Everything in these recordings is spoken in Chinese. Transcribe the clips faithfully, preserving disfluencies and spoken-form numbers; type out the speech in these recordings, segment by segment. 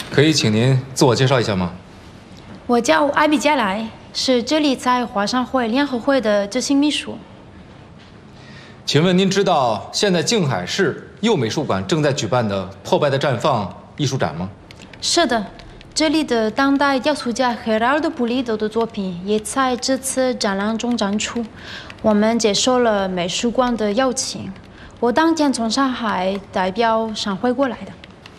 可以请您自我介绍一下吗？ 我叫艾比加莱，是这里在华商会联合会的执行秘书。 请问您知道现在静海市右美术馆正在举办的《破败的绽放》艺术展吗？ 是的，这里的当代雕塑家 Gerardo Pulido 的作品也在这次展览中展出。我们接受了美术馆的邀请，我当天从上海代表商会过来的。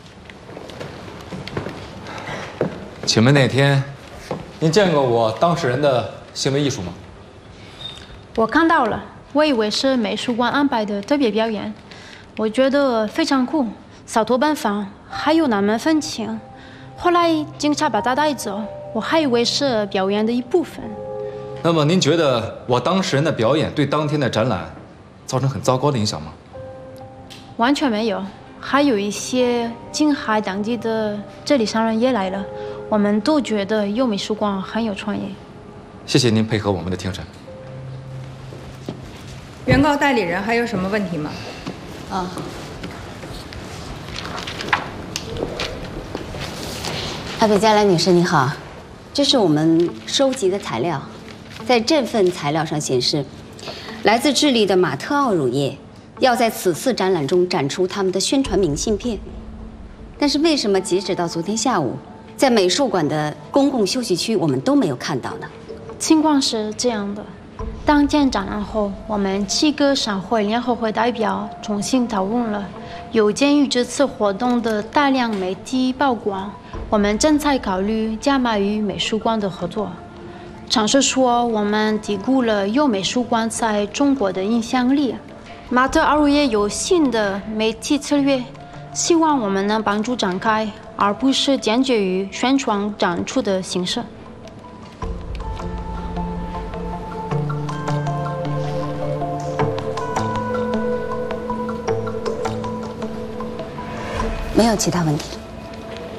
请问那天您见过我当事人的行为艺术吗？ 我看到了，我以为是美术馆安排的特别表演，我觉得非常酷，扫脱奔放，还有那么风情。后来警察把他带走，我还以为是表演的一部分。 那么您觉得我当事人的表演对当天的展览造成很糟糕的影响吗？ 完全没有，还有一些静海当地的这里商人也来了，我们都觉得右美术馆很有创意。 谢谢您配合我们的庭审。 原告代理人还有什么问题吗？ 啊。艾比加莱女士，你好，这是我们收集的材料，在这份材料上显示，来自智利的马特奥乳业要在此次展览中展出他们的宣传明信片，但是为什么截止到昨天下午，在美术馆的公共休息区我们都没有看到呢？ 情况是这样的。当天展览后，我们七个商会联合会代表重新讨论了，有鉴于这次活动的大量媒体曝光，我们正在考虑加码与美术馆的合作。尝试说，我们低估了右美术馆在中国的影响力。马特奥乳业有新的媒体策略，希望我们能帮助展开，而不是坚决于宣传展出的形式。 没有其他问题。